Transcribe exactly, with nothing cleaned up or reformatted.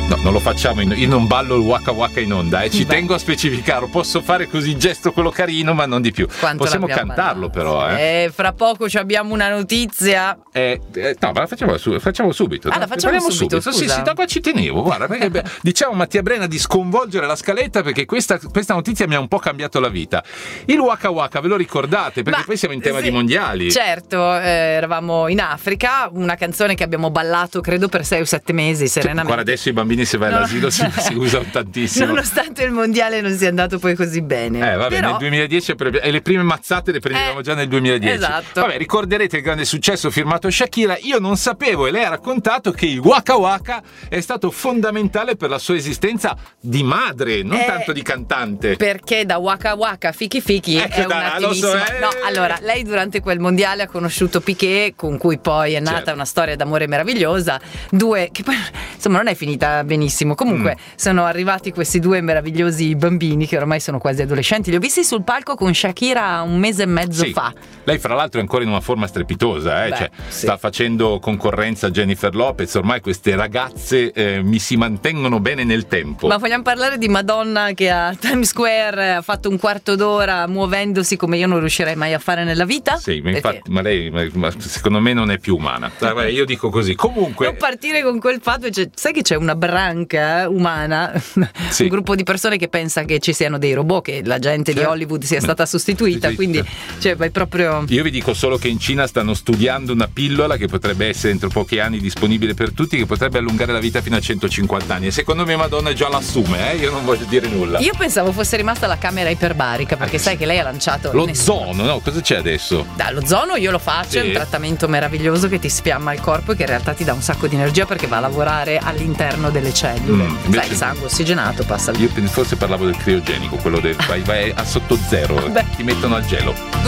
No, non lo facciamo, in, io non ballo il waka waka in onda, eh. Ci Beh. tengo a specificarlo, posso fare così il gesto quello carino, ma non di più. Quanto Possiamo l'abbiamo cantarlo ballato. però, eh. Eh, fra poco ci abbiamo una notizia. Eh, eh, no, ma la facciamo, su, facciamo subito. Ah, no? la facciamo Parliamo subito, Sì, scusa. sì, no, qua ci tenevo, guarda, perché, beh, diciamo a Mattia Brena di sconvolgere la scaletta perché questa, questa notizia mi ha un po' cambiato la vita. Il waka waka, ve lo ricordate? Perché Ma, poi siamo in tema sì, di mondiali. Certo, eh, eravamo in Africa, una canzone che abbiamo ballato credo per sei o sette mesi serenamente. Guarda, adesso i bambini se vai No. all'asilo si, si usano tantissimo. Nonostante il mondiale non sia andato poi così bene. Eh vabbè, Però, nel duemiladieci pre- e le prime mazzate le prendevamo Eh, già nel duemiladieci. esatto. Vabbè, ricorderete il grande successo firmato Shakira. Io non sapevo e lei ha raccontato che il waka waka è stato fondamentale per la sua esistenza di madre, non Eh, tanto di cantante. Perché da Waka Waka Fiki Fiki Ecco, è un dai, lo so, attivissimo. eh. No, allora, lei durante quel mondiale ha conosciuto Piqué, con cui poi è nata Certo. una storia d'amore meravigliosa. Due, che poi insomma non è finita benissimo. Comunque Mm. sono arrivati questi due meravigliosi bambini che ormai sono quasi adolescenti. Li ho visti sul palco con Shakira un mese e mezzo Sì. fa. Lei fra l'altro è ancora in una forma strepitosa, eh? Beh, cioè, sì. sta facendo concorrenza a Jennifer Lopez, ormai queste ragazze eh, mi si mantengono bene nel tempo. Ma vogliamo parlare di Madonna che a Times Square ha fatto un quarto d'ora muovendosi come io non riuscirei mai a fare nella vita? Sì, ma, Perché infatti, ma lei ma- ma secondo me non è più umana. Dai, vai, io dico così. Comunque, non partire con quel fatto, cioè, sai che c'è una branca umana, Sì. un gruppo di persone che pensa che ci siano dei robot, che la gente di Certo. Hollywood sia stata sostituita, Sì, sì, quindi certo. cioè, vai proprio. Io vi dico solo che in Cina stanno studiando una pillola che potrebbe essere entro pochi anni disponibile per tutti, che potrebbe allungare la vita fino a centocinquanta anni. E secondo me Madonna già l'assume, eh? Io non voglio dire nulla. Io pensavo fosse rimasta la camera iperbarica, perché sai che lei ha lanciato Lo nessuno- zono, no? Cosa c'è adesso? Dall'ozono io lo faccio, è Sì. un trattamento meraviglioso che ti sfiamma il corpo e che in realtà ti dà un sacco di energia perché va a lavorare all'interno delle cellule. Mm, Sai, invece- il sangue ossigenato passa Io forse parlavo del criogenico, quello del vai, vai a sotto zero, Beh. ti mettono al gelo.